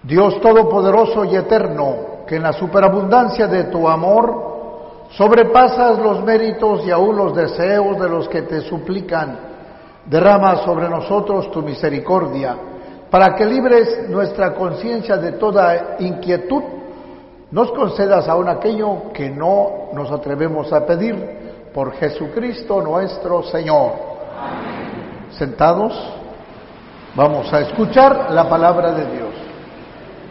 Dios Todopoderoso y Eterno, que en la superabundancia de tu amor sobrepasas los méritos y aún los deseos de los que te suplican, derrama sobre nosotros tu misericordia, para que libres nuestra conciencia de toda inquietud, nos concedas aún aquello que no nos atrevemos a pedir, por Jesucristo nuestro Señor. Amén. Sentados, vamos a escuchar la palabra de Dios.